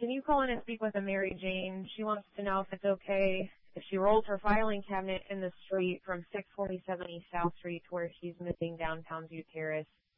Can you call in and speak with a Mary Jane? She wants to know if it's okay if she rolls her filing cabinet in the street from 647 East South Street to where she's missing downtown View Terrace.